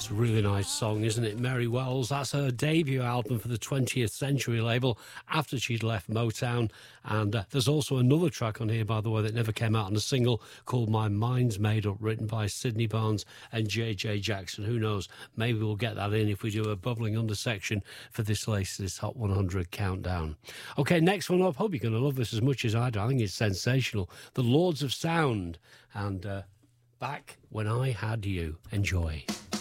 It's a really nice song, isn't it? Mary Wells, that's her debut album for the 20th Century label after she'd left Motown. And there's also another track on here, by the way, that never came out on a single called My Mind's Made Up, written by Sydney Barnes and J.J. Jackson. Who knows? Maybe we'll get that in if we do a bubbling under section for this latest Hot 100 countdown. Okay, next one up. Hope you're going to love this as much as I do. I think it's sensational. The Lords of Sound and Back When I Had You. Enjoy.